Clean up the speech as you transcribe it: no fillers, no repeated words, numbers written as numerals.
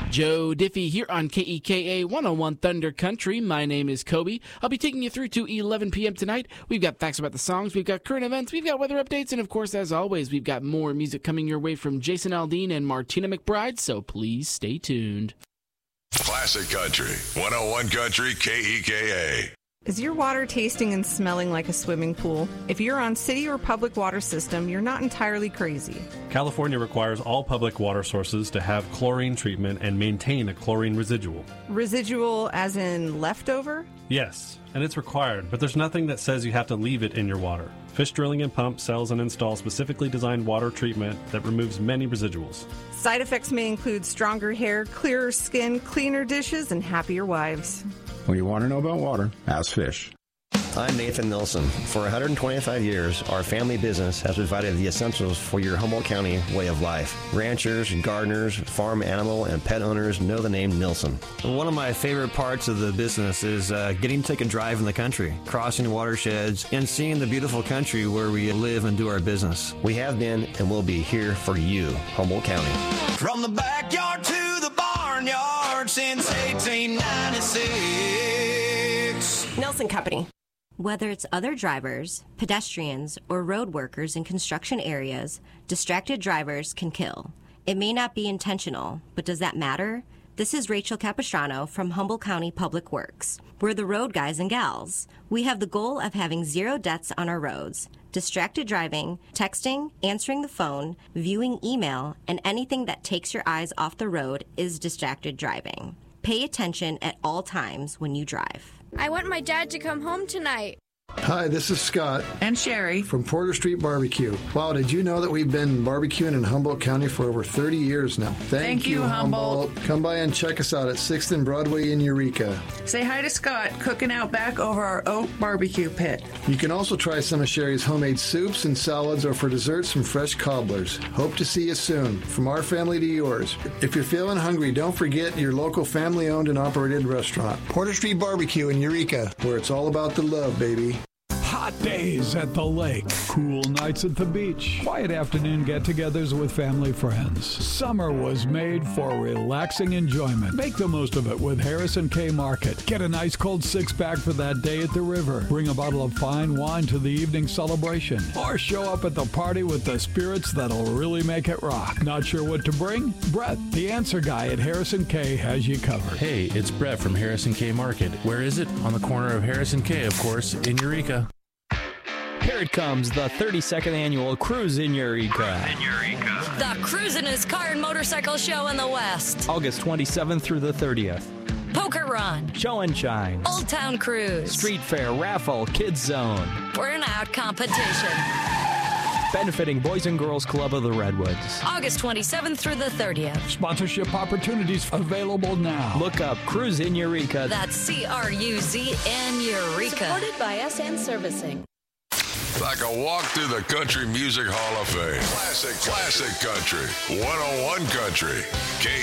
Joe Diffie here on KEKA 101 Thunder Country. My name is Kobe. I'll be taking you through to 11 p.m. tonight. We've got facts about the songs, we've got current events, we've got weather updates, and of course, as always, we've got more music coming your way from Jason Aldean and Martina McBride, so please stay tuned. Classic Country, 101 Country, KEKA. Is your water tasting and smelling like a swimming pool? If you're on city or public water system, you're not entirely crazy. California requires all public water sources to have chlorine treatment and maintain a chlorine residual. Residual as in leftover? Yes, and it's required, but there's nothing that says you have to leave it in your water. Fish Drilling and Pump sells and installs specifically designed water treatment that removes many residuals. Side effects may include stronger hair, clearer skin, cleaner dishes, and happier wives. When you want to know about water, ask Fish. I'm Nathan Nilsson. For 125 years, our family business has provided the essentials for your Humboldt County way of life. Ranchers, gardeners, farm animal, and pet owners know the name Nilsson. One of my favorite parts of the business is getting to take a drive in the country, crossing watersheds, and seeing the beautiful country where we live and do our business. We have been and will be here for you, Humboldt County. From the backyard to the barnyard since 1896. Nelson Company. Whether it's other drivers, pedestrians, or road workers in construction areas, distracted drivers can kill. It may not be intentional, but does that matter? This is Rachel Capistrano from Humboldt County Public Works. We're the road guys and gals. We have the goal of having 0 deaths on our roads. Distracted driving, texting, answering the phone, viewing email, and anything that takes your eyes off the road is distracted driving. Pay attention at all times when you drive. I want my dad to come home tonight. Hi, this is Scott. And Sherry. From Porter Street Barbecue. Wow, did you know that we've been barbecuing in Humboldt County for over 30 years now? Thank you, Humboldt. Come by and check us out at 6th and Broadway in Eureka. Say hi to Scott, cooking out back over our oak barbecue pit. You can also try some of Sherry's homemade soups and salads, or for desserts, some fresh cobblers. Hope to see you soon. From our family to yours. If you're feeling hungry, don't forget your local family-owned and operated restaurant. Porter Street Barbecue in Eureka, where it's all about the love, baby. Hot days at the lake, cool nights at the beach, quiet afternoon get-togethers with family friends. Summer was made for relaxing enjoyment. Make the most of it with Harrison K Market. Get a nice cold six-pack for that day at the river. Bring a bottle of fine wine to the evening celebration. Or show up at the party with the spirits that'll really make it rock. Not sure what to bring? Brett, the answer guy at Harrison K, has you covered. Hey, it's Brett from Harrison K Market. Where is it? On the corner of Harrison K, of course, in Eureka. Here it comes, the 32nd annual Cruise in Eureka. The Cruisin'est Car and Motorcycle Show in the West. August 27th through the 30th. Poker Run. Show and Shine. Old Town Cruise. Street Fair, Raffle, Kids Zone. Burnout Competition. Benefiting Boys and Girls Club of the Redwoods. August 27th through the 30th. Sponsorship opportunities available now. Look up Cruise in Eureka. That's CRUZN Eureka. Supported by SN Servicing. Like a walk through the Country Music Hall of Fame. Classic Country. 101 Country.